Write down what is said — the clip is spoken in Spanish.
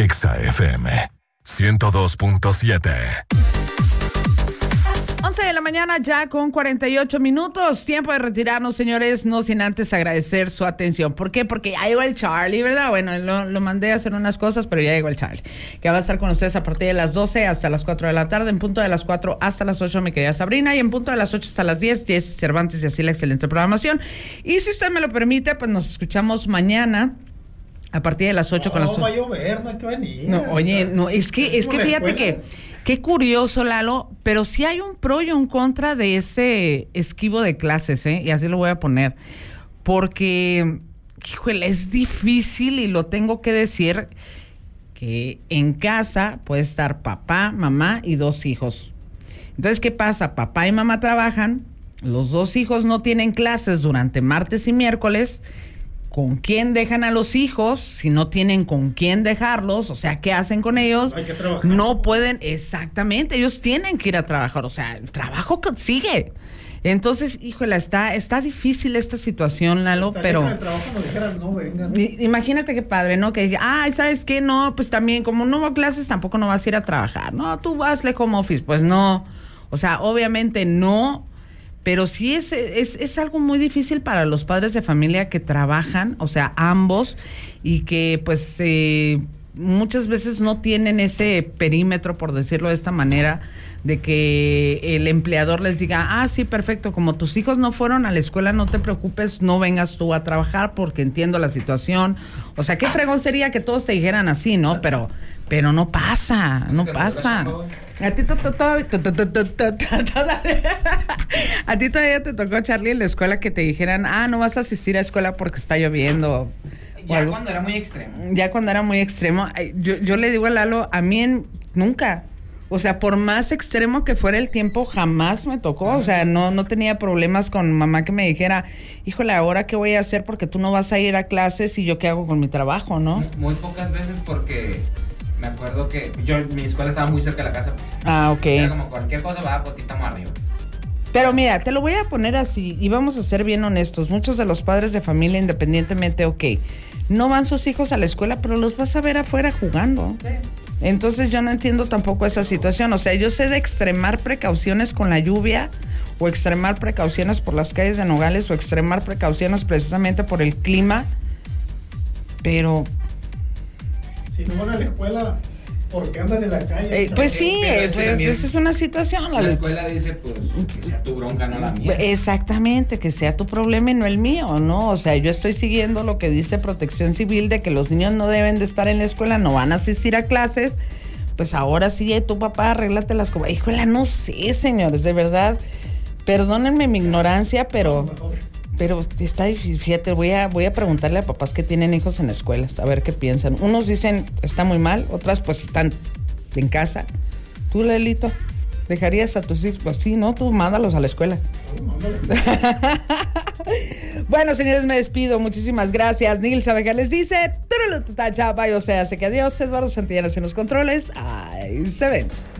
Exa FM 102.7. 11 de la mañana ya con 48 minutos. Tiempo de retirarnos, señores, no sin antes agradecer su atención. ¿Por qué? Porque ya llegó el Charlie, ¿verdad? Bueno, lo mandé a hacer unas cosas, pero ya llegó el Charlie, que va a estar con ustedes a partir de las 12 hasta las 4 de la tarde, en punto de las 4 hasta las 8, mi querida Sabrina, y en punto de las 8 hasta las 10, Jesse Cervantes y así la excelente programación. Y si usted me lo permite, pues nos escuchamos mañana a partir de las 8 con las... No va a llover, no hay que venir. No, oye, no, es que fíjate que qué curioso, Lalo, pero sí hay un pro y un contra de ese esquivo de clases, y así lo voy a poner, porque, híjole, es difícil y lo tengo que decir, que en casa puede estar papá, mamá y 2 hijos. Entonces, ¿qué pasa? Papá y mamá trabajan, los 2 hijos no tienen clases durante martes y miércoles. ¿Con quién dejan a los hijos si no tienen con quién dejarlos? O sea, ¿qué hacen con ellos? Hay que trabajar. No pueden, exactamente, ellos tienen que ir a trabajar, o sea, el trabajo sigue. Entonces, híjole, está difícil esta situación, Lalo, pero... El trabajo nos dijeran, no vengan. Imagínate qué padre, ¿no? Que ¿sabes qué? No, pues también, como no va a clases, tampoco no vas a ir a trabajar. No, tú vasle home office, pues no. O sea, obviamente no... Pero sí es algo muy difícil para los padres de familia que trabajan, o sea, ambos, y que pues muchas veces no tienen ese perímetro, por decirlo de esta manera, de que el empleador les diga, sí, perfecto, como tus hijos no fueron a la escuela, no te preocupes, no vengas tú a trabajar porque entiendo la situación. O sea, qué fregón sería que todos te dijeran así, ¿no? Pero no pasa, no pasa. A ti todavía te tocó, Charlie, en la escuela que te dijeran, no vas a asistir a escuela porque está lloviendo. Ya cuando era muy extremo. Ya cuando era muy extremo. Yo le digo a Lalo, a mí nunca. O sea, por más extremo que fuera el tiempo, jamás me tocó. O sea, no tenía problemas con mamá que me dijera, híjole, ¿ahora qué voy a hacer? Porque tú no vas a ir a clases y yo qué hago con mi trabajo, ¿no? Muy pocas veces porque... Me acuerdo que mi escuela estaba muy cerca de la casa. Ok. Era como cualquier cosa, pues estamos arriba. Pero mira, te lo voy a poner así y vamos a ser bien honestos. Muchos de los padres de familia, independientemente, no van sus hijos a la escuela, pero los vas a ver afuera jugando. Sí. Entonces yo no entiendo tampoco esa situación. O sea, yo sé de extremar precauciones con la lluvia, o extremar precauciones por las calles de Nogales, o extremar precauciones precisamente por el clima, pero... Si no van a la escuela, ¿por qué andan en la calle? Pues sí, pues esa es una situación. La escuela dice, pues, que sea tu bronca, no la mía. Exactamente, que sea tu problema y no el mío, ¿no? O sea, yo estoy siguiendo lo que dice Protección Civil de que los niños no deben de estar en la escuela, no van a asistir a clases. Pues ahora sí, tu papá, arréglate las cosas. Híjole, no sé, señores, de verdad. Perdónenme mi ignorancia, pero está difícil. Fíjate, voy a preguntarle a papás que tienen hijos en escuelas, a ver qué piensan. Unos dicen está muy mal, otras pues están en casa. ¿Tú, Lelito, dejarías a tus hijos? Pues sí, ¿no? Tú mándalos a la escuela. Bueno, señores, me despido. Muchísimas gracias. Nilsa Vega les dice, ya vaya, o sea, sé que adiós. Eduardo Santillana en los controles. Ahí se ven.